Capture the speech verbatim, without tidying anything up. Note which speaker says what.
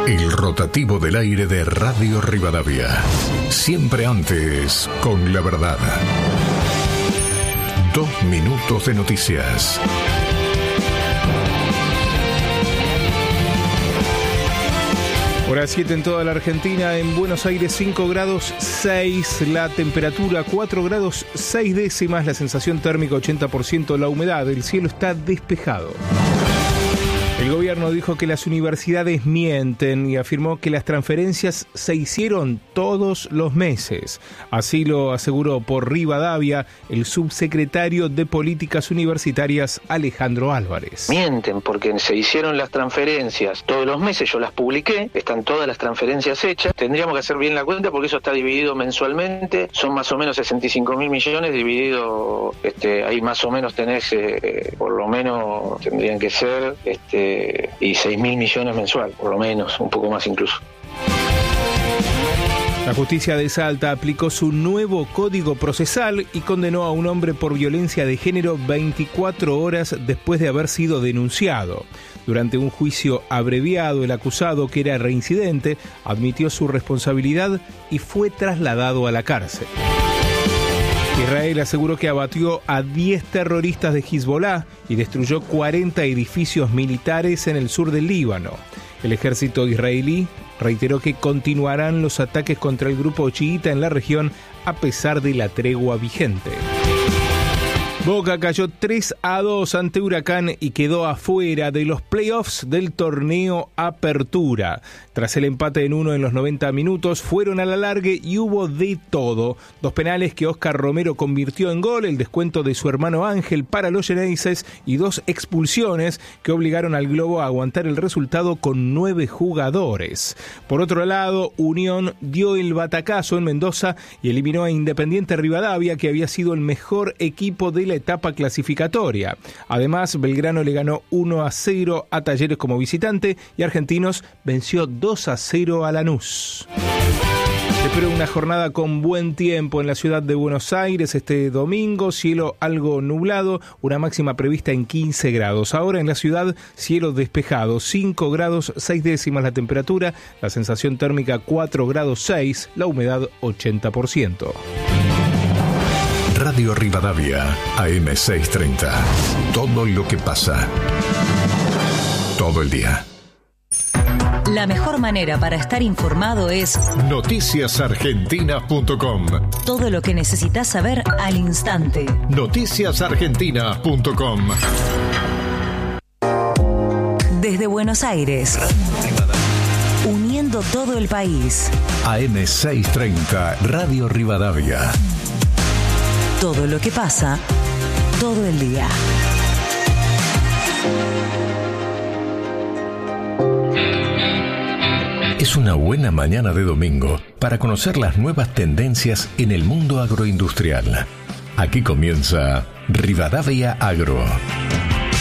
Speaker 1: El rotativo del aire de Radio Rivadavia. Siempre antes, con la verdad. Dos minutos de noticias.
Speaker 2: Hora siete en toda la Argentina, en Buenos Aires cinco grados seis, la temperatura cuatro grados seis décimas, la sensación térmica ochenta por ciento, la humedad, el cielo está despejado. El gobierno dijo que las universidades mienten y afirmó que las transferencias se hicieron todos los meses. Así lo aseguró por Rivadavia el subsecretario de Políticas Universitarias, Alejandro Álvarez.
Speaker 3: Mienten porque se hicieron las transferencias todos los meses, yo las publiqué, están todas las transferencias hechas. Tendríamos que hacer bien la cuenta porque eso está dividido mensualmente, son más o menos sesenta y cinco mil millones dividido, este, ahí más o menos tenés, eh, por lo menos tendrían que ser... Este, y seis mil millones mensual, por lo menos, un poco más incluso.
Speaker 2: La justicia de Salta aplicó su nuevo código procesal y condenó a un hombre por violencia de género veinticuatro horas después de haber sido denunciado. Durante un juicio abreviado, el acusado, que era reincidente, admitió su responsabilidad y fue trasladado a la cárcel. Israel aseguró que abatió a diez terroristas de Hezbollah y destruyó cuarenta edificios militares en el sur del Líbano. El ejército israelí reiteró que continuarán los ataques contra el grupo chiita en la región a pesar de la tregua vigente. Boca cayó tres a dos ante Huracán y quedó afuera de los playoffs del torneo Apertura. Tras el empate en uno en los noventa minutos, fueron a la largue y hubo de todo. Dos penales que Oscar Romero convirtió en gol, el descuento de su hermano Ángel para los Geneises y dos expulsiones que obligaron al Globo a aguantar el resultado con nueve jugadores. Por otro lado, Unión dio el batacazo en Mendoza y eliminó a Independiente Rivadavia, que había sido el mejor equipo de la etapa clasificatoria. Además, Belgrano le ganó uno a cero a Talleres como visitante y Argentinos venció dos a cero a Lanús. Se espera una jornada con buen tiempo en la ciudad de Buenos Aires este domingo, cielo algo nublado, una máxima prevista en quince grados. Ahora en la ciudad, cielo despejado, cinco grados seis décimas la temperatura, la sensación térmica cuatro grados seis, la humedad ochenta por ciento.
Speaker 1: Radio Rivadavia, A M seiscientos treinta. Todo lo que pasa. Todo el día.
Speaker 4: La mejor manera para estar informado es
Speaker 1: noticias argentinas punto com.
Speaker 4: Todo lo que necesitas saber al instante.
Speaker 1: noticias argentinas punto com.
Speaker 4: Desde Buenos Aires, uniendo todo el país.
Speaker 1: A M seiscientos treinta, Radio Rivadavia.
Speaker 4: Todo lo que pasa, todo el día.
Speaker 1: Es una buena mañana de domingo para conocer las nuevas tendencias en el mundo agroindustrial. Aquí comienza Rivadavia Agro.